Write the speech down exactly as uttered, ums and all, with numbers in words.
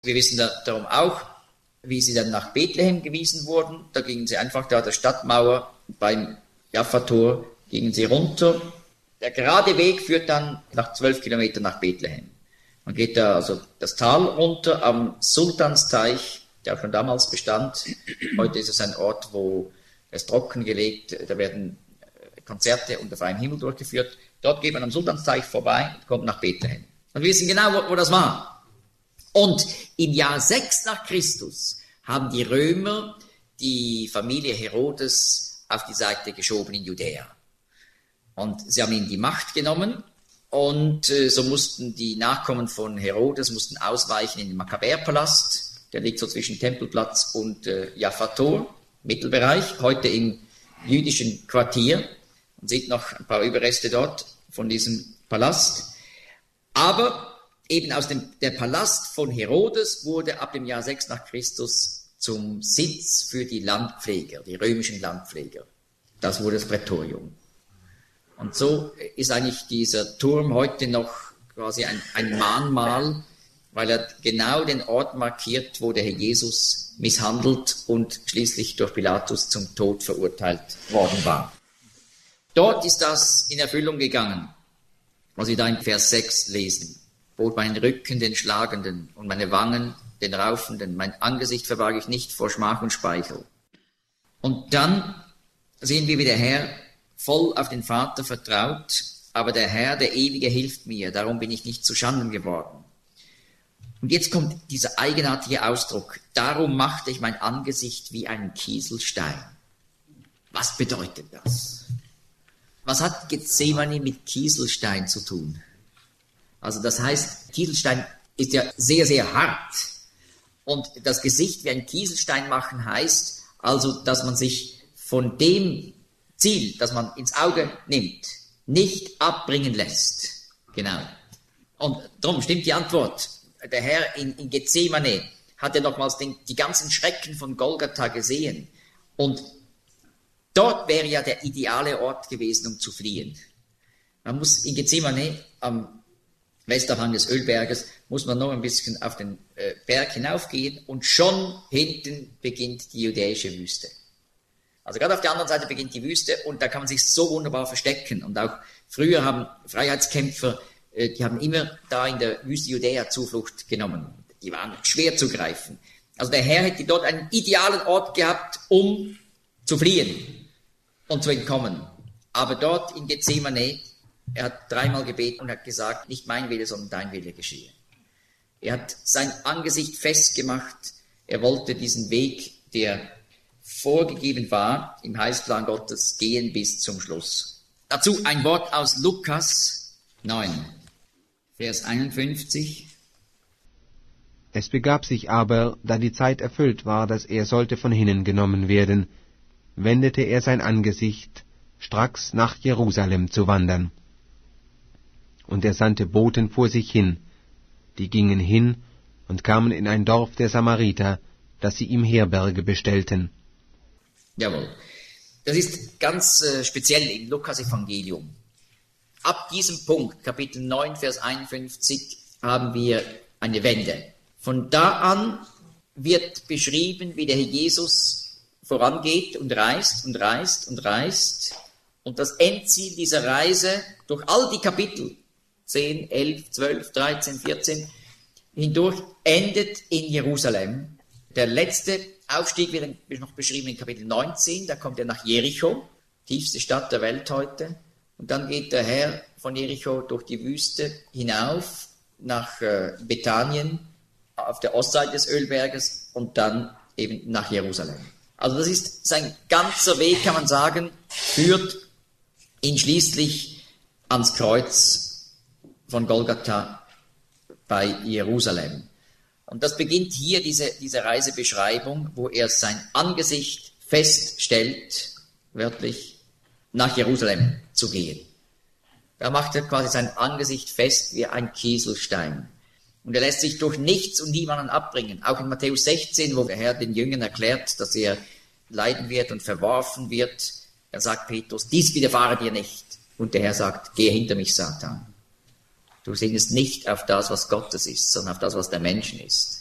Wir wissen da, darum auch, wie sie dann nach Bethlehem gewiesen wurden. Da gingen sie einfach da der Stadtmauer beim Jaffa-Tor, gingen sie runter. Der gerade Weg führt dann nach zwölf Kilometern nach Bethlehem. Man geht da also das Tal runter am Sultansteich, der auch schon damals bestand. Heute ist es ein Ort, wo es trockengelegt, da werden Konzerte unter freiem Himmel durchgeführt. Dort geht man am Sultansteich vorbei und kommt nach Bethlehem. Und wir wissen genau, wo, wo das war. Und im Jahr sechs nach Christus haben die Römer die Familie Herodes auf die Seite geschoben in Judäa. Und sie haben ihnen die Macht genommen und äh, so mussten die Nachkommen von Herodes mussten ausweichen in den Makkabäerpalast. Der liegt so zwischen Tempelplatz und äh, Jaffa-Tor, Mittelbereich, heute im jüdischen Quartier. Man sieht noch ein paar Überreste dort von diesem Palast. Aber eben aus dem der Palast von Herodes wurde ab dem Jahr sechs nach Christus zum Sitz für die Landpfleger, die römischen Landpfleger. Das wurde das Prätorium. Und so ist eigentlich dieser Turm heute noch quasi ein, ein Mahnmal, weil er genau den Ort markiert, wo der Herr Jesus misshandelt und schließlich durch Pilatus zum Tod verurteilt worden war. Dort ist das in Erfüllung gegangen, was wir da in Vers sechs lesen. Bot meinen Rücken den Schlagenden und meine Wangen den Raufenden. Mein Angesicht verbarg ich nicht vor Schmach und Speichel. Und dann sehen wir, wie der Herr voll auf den Vater vertraut, aber der Herr, der Ewige, hilft mir, darum bin ich nicht zu Schanden geworden. Und jetzt kommt dieser eigenartige Ausdruck, darum machte ich mein Angesicht wie einen Kieselstein. Was bedeutet das? Was hat Gethsemane mit Kieselstein zu tun? Also das heißt, Kieselstein ist ja sehr, sehr hart. Und das Gesicht wie ein Kieselstein machen heißt also, dass man sich von dem Ziel, das man ins Auge nimmt, nicht abbringen lässt. Genau. Und darum stimmt die Antwort. Der Herr in, in Gethsemane hat ja nochmals den, die ganzen Schrecken von Golgatha gesehen. Und dort wäre ja der ideale Ort gewesen, um zu fliehen. Man muss in Gethsemane am Westabhang des Ölberges, muss man noch ein bisschen auf den äh, Berg hinaufgehen und schon hinten beginnt die judäische Wüste. Also gerade auf der anderen Seite beginnt die Wüste und da kann man sich so wunderbar verstecken. Und auch früher haben Freiheitskämpfer, äh, die haben immer da in der Wüste Judäa Zuflucht genommen. Die waren schwer zu greifen. Also der Herr hätte dort einen idealen Ort gehabt, um zu fliehen und zu entkommen. Aber dort in Gethsemane, er hat dreimal gebeten und hat gesagt, nicht mein Wille, sondern dein Wille geschehe. Er hat sein Angesicht festgemacht. Er wollte diesen Weg, der vorgegeben war, im Heilsplan Gottes gehen bis zum Schluss. Dazu ein Wort aus Lukas neun, Vers einundfünfzig. Es begab sich aber, da die Zeit erfüllt war, dass er sollte von hinnen genommen werden, wendete er sein Angesicht, stracks nach Jerusalem zu wandern. Und er sandte Boten vor sich hin, die gingen hin und kamen in ein Dorf der Samariter, dass sie ihm Herberge bestellten. Jawohl. Das ist ganz äh, speziell im Lukas-Evangelium. Ab diesem Punkt, Kapitel neun, Vers einundfünfzig, haben wir eine Wende. Von da an wird beschrieben, wie der Herr Jesus vorangeht und reist und reist und reist. Und das Endziel dieser Reise durch all die Kapitel, zehn, elf, zwölf, dreizehn, vierzehn, hindurch endet in Jerusalem. Der letzte Aufstieg wird noch beschrieben in Kapitel neunzehn, da kommt er nach Jericho, tiefste Stadt der Welt heute. Und dann geht der Herr von Jericho durch die Wüste hinauf nach äh, Bethanien, auf der Ostseite des Ölberges und dann eben nach Jerusalem. Also das ist sein ganzer Weg, kann man sagen, führt ihn schließlich ans Kreuz von Golgatha bei Jerusalem. Und das beginnt hier, diese, diese Reisebeschreibung, wo er sein Angesicht feststellt, wörtlich, nach Jerusalem zu gehen. Da macht er quasi sein Angesicht fest wie ein Kieselstein. Und er lässt sich durch nichts und niemanden abbringen. Auch in Matthäus sechzehn, wo der Herr den Jüngern erklärt, dass er leiden wird und verworfen wird, er sagt Petrus, dies widerfahre dir nicht. Und der Herr sagt, geh hinter mich, Satan. Du sinnest nicht auf das, was Gottes ist, sondern auf das, was der Menschen ist.